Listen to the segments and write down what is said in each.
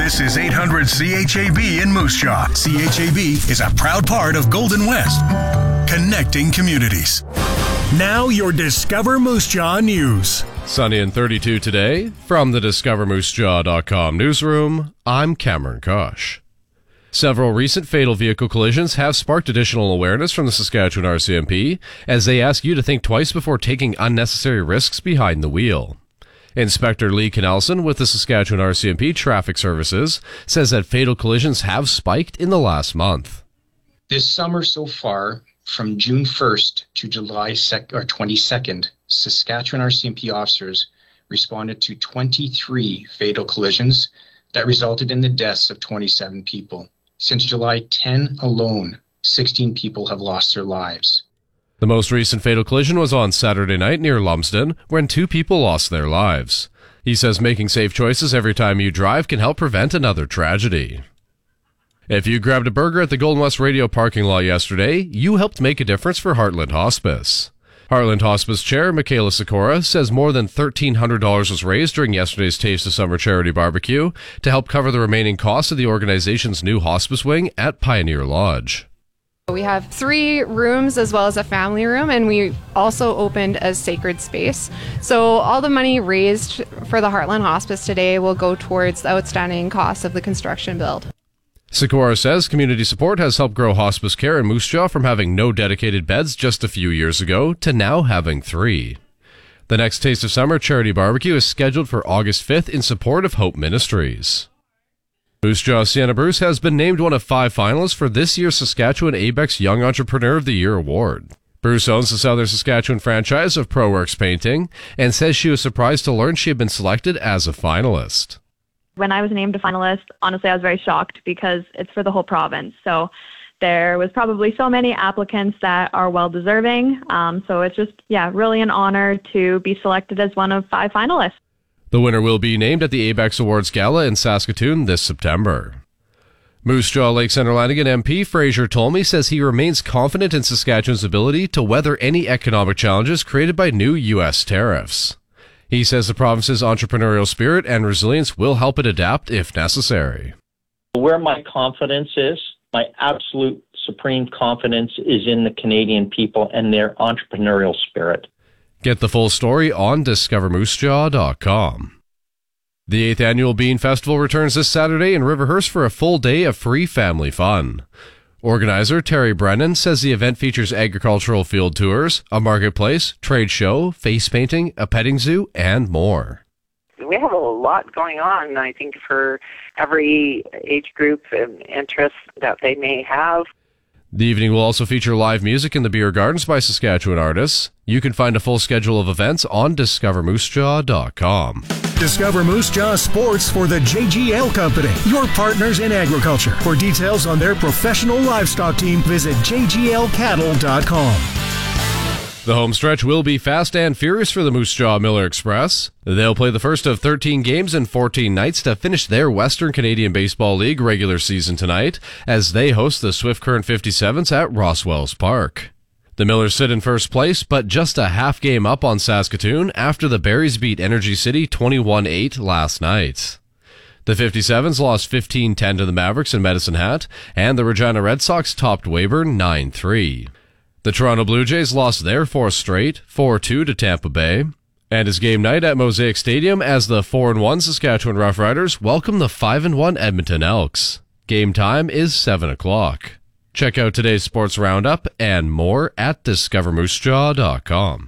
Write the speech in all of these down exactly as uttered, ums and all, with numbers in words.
This is eight hundred C H A B in Moose Jaw. C H A B is a proud part of Golden West, connecting communities. Now your Discover Moose Jaw news. Sunny and thirty-two today. From the discover moose jaw dot com newsroom, I'm Cameron Kosh. Several recent fatal vehicle collisions have sparked additional awareness from the Saskatchewan R C M P as they ask you to think twice before taking unnecessary risks behind the wheel. Inspector Lee Canelson with the Saskatchewan R C M P Traffic Services says that fatal collisions have spiked in the last month. This summer so far, from June first to July twenty-second, Saskatchewan R C M P officers responded to twenty-three fatal collisions that resulted in the deaths of twenty-seven people. Since July tenth alone, sixteen people have lost their lives. The most recent fatal collision was on Saturday night near Lumsden, when two people lost their lives. He says making safe choices every time you drive can help prevent another tragedy. If you grabbed a burger at the Golden West Radio parking lot yesterday, you helped make a difference for Heartland Hospice. Heartland Hospice Chair Michaela Sikora says more than thirteen hundred dollars was raised during yesterday's Taste of Summer charity barbecue to help cover the remaining costs of the organization's new hospice wing at Pioneer Lodge. We have three rooms as well as a family room, and we also opened a sacred space. So all the money raised for the Heartland Hospice today will go towards the outstanding costs of the construction build. Sikora says community support has helped grow hospice care in Moose Jaw from having no dedicated beds just a few years ago to now having three. The next Taste of Summer charity barbecue is scheduled for August fifth in support of Hope Ministries. Moose Jaw Sienna Bruce has been named one of five finalists for this year's Saskatchewan A B E X Young Entrepreneur of the Year award. Bruce owns the Southern Saskatchewan franchise of ProWorks Painting and says she was surprised to learn she had been selected as a finalist. When I was named a finalist, honestly, I was very shocked because it's for the whole province. So there was probably so many applicants that are well-deserving. Um, so it's just, yeah, really an honor to be selected as one of five finalists. The winner will be named at the A B E X Awards Gala in Saskatoon this September. Moose Jaw Lake Centre Lanigan M P Fraser Tolmie says he remains confident in Saskatchewan's ability to weather any economic challenges created by new U S tariffs. He says the province's entrepreneurial spirit and resilience will help it adapt if necessary. Where my confidence is, my absolute supreme confidence is in the Canadian people and their entrepreneurial spirit. Get the full story on discover moose jaw dot com. The eighth Annual Bean Festival returns this Saturday in Riverhurst for a full day of free family fun. Organizer Terry Brennan says the event features agricultural field tours, a marketplace, trade show, face painting, a petting zoo, and more. We have a lot going on, I think, for every age group and interest that they may have. The evening will also feature live music in the beer gardens by Saskatchewan artists. You can find a full schedule of events on discover moose jaw dot com. Discover Moose Jaw Sports for the J G L Company, your partners in agriculture. For details on their professional livestock team, visit j g l cattle dot com. The home stretch will be fast and furious for the Moose Jaw Miller Express. They'll play the first of thirteen games in fourteen nights to finish their Western Canadian Baseball League regular season tonight as they host the Swift Current fifty-sevens at Rosswells Park. The Millers sit in first place, but just a half game up on Saskatoon after the Berries beat Energy City twenty-one eight last night. The fifty-sevens lost fifteen ten to the Mavericks in Medicine Hat, and the Regina Red Sox topped Weyburn nine three. The Toronto Blue Jays lost their fourth straight, four two to Tampa Bay. And it's game night at Mosaic Stadium as the four and one Saskatchewan Roughriders welcome the five and one Edmonton Elks. Game time is seven o'clock. Check out today's sports roundup and more at discover moose jaw dot com.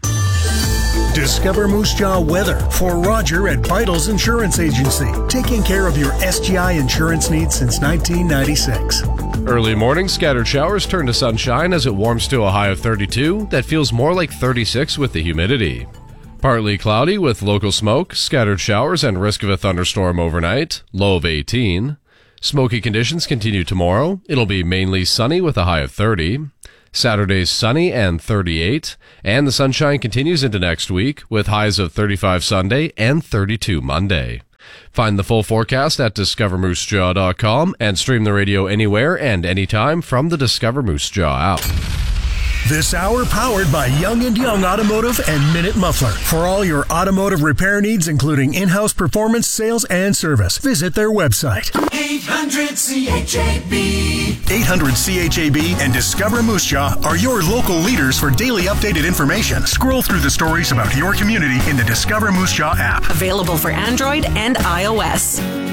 Discover Moose Jaw weather for Roger at Vitals Insurance Agency, taking care of your S G I insurance needs since nineteen ninety-six. Early morning, scattered showers turn to sunshine as it warms to a high of thirty-two that feels more like thirty-six with the humidity. Partly cloudy with local smoke, scattered showers, and risk of a thunderstorm overnight, low of eighteen. Smoky conditions continue tomorrow. It'll be mainly sunny with a high of thirty. Saturday's sunny and thirty-eight, and the sunshine continues into next week with highs of thirty-five Sunday and thirty-two Monday. Find the full forecast at discover moose jaw dot com and stream the radio anywhere and anytime from the Discover Moose Jaw app. This hour powered by Young and Young Automotive and Minute Muffler. For all your automotive repair needs, including in-house performance, sales, and service, visit their website. eight hundred C H A B. eight hundred C H A B and Discover Moose Jaw are your local leaders for daily updated information. Scroll through the stories about your community in the Discover Moose Jaw app. Available for Android and iOS.